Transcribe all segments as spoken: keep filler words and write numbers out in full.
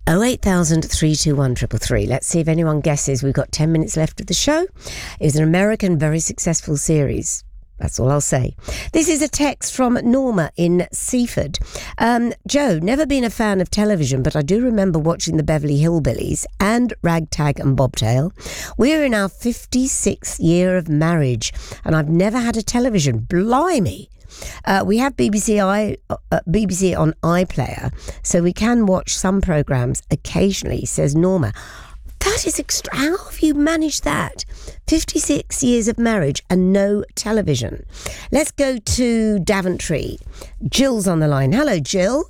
oh eight thousand, three two one, three three three. Let's see if anyone guesses. We've got ten minutes left of the show. It was an American, very successful series. That's all I'll say. This is a text from Norma in Seaford. Um, Joe, never been a fan of television, but I do remember watching the Beverly Hillbillies and Ragtag and Bobtail. We're in our fifty-sixth year of marriage, and I've never had a television. Blimey. Uh, we have B B C I, uh, B B C on iPlayer, so we can watch some programmes occasionally, says Norma. That is extra. How have you managed that? fifty-six years of marriage and no television. Let's go to Daventry. Jill's on the line. Hello, Jill.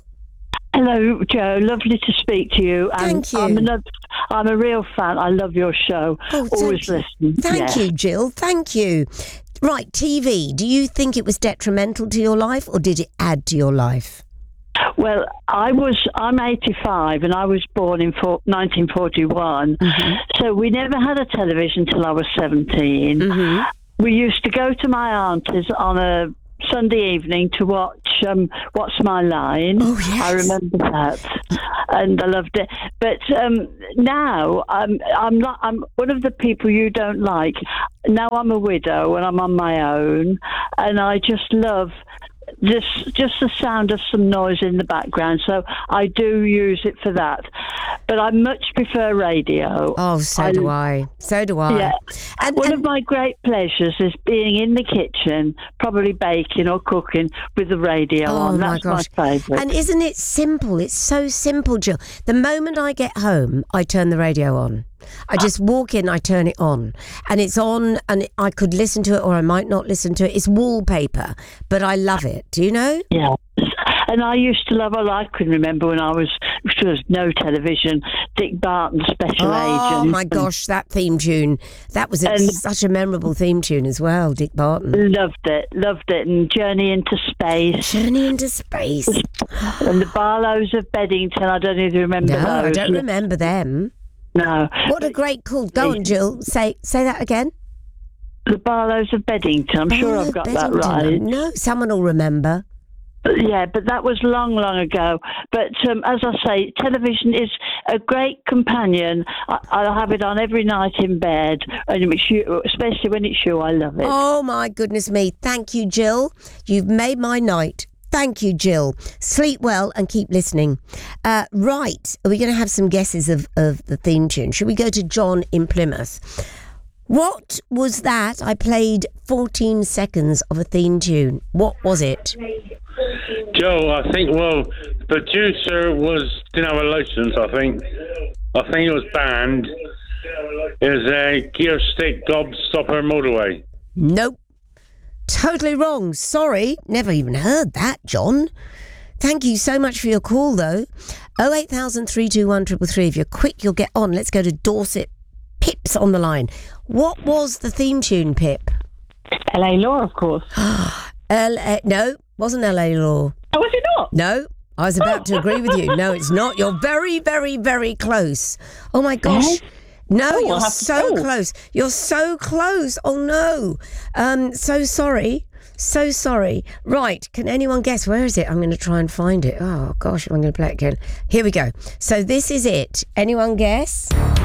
Hello, Joe. Lovely to speak to you. And Thank you. I'm, another, I'm a real fan. I love your show. Oh, Always thank listen. Thank yeah. you, Jill. Thank you. Right, T V. Do you think it was detrimental to your life or did it add to your life? Well, I was, I'm eighty-five and I was born in for, nineteen forty-one. Mm-hmm. So we never had a television till I was seventeen. Mm-hmm. We used to go to my auntie's on a Sunday evening to watch um, What's My Line. Oh, yes. I remember that. And I loved it. But um, now I'm, I'm not, I'm one of the people you don't like. Now I'm a widow and I'm on my own. And I just love just just the sound of some noise in the background, so I do use it for that. But I much prefer radio. Oh, so I, do I. So do I. Yeah. And, One and, of my great pleasures is being in the kitchen, probably baking or cooking with the radio oh on. my That's gosh. my favourite. And isn't it simple? It's so simple, Jill. The moment I get home, I turn the radio on. I just walk in, I turn it on, and it's on, and I could listen to it or I might not listen to it. It's wallpaper, but I love it. Do you know? Yeah. And I used to love, well, I can remember when I was, there was no television, Dick Barton, Special oh, Agent. Oh my gosh, that theme tune. That was a, such a memorable theme tune as well, Dick Barton. Loved it, loved it. And Journey into Space. Journey into Space. And the Barlows of Beddington, I don't even remember no, those. I don't remember them. No. What a great call. Go on, Jill. Say say that again. The Barlows of Beddington. I'm sure I've got Beddington. that right. No, someone will remember. But yeah, but that was long, long ago. But um, as I say, television is a great companion. I, I'll have it on every night in bed, and it's you, especially when it's you. I love it. Oh, my goodness me. Thank you, Jill. You've made my night. Thank you, Jill. Sleep well and keep listening. Uh, right, are we going to have some guesses of, of the theme tune? Should we go to John in Plymouth? What was that? I played fourteen seconds of a theme tune. What was it? Joe, I think, well, the producer was, didn't have a license, I think. I think it was banned. It was a Gear Stick Gobstopper Motorway. Nope. Totally wrong. Sorry. Never even heard that, John. Thank you so much for your call, though. oh eight thousand, three two one, three three three. If you're quick, you'll get on. Let's go to Dorset. Pip's on the line. What was the theme tune, Pip? L A Law, of course. L A No, wasn't L A Law. Oh, was it not? No, I was about to agree with you. No, it's not. You're very, very, very close. Oh, my gosh. No, oh, you're we'll so close. You're so close. Oh, no. Um, so sorry. So sorry. Right. Can anyone guess? Where is it? I'm going to try and find it. Oh, gosh. I'm going to play it again. Here we go. So this is it. Anyone guess?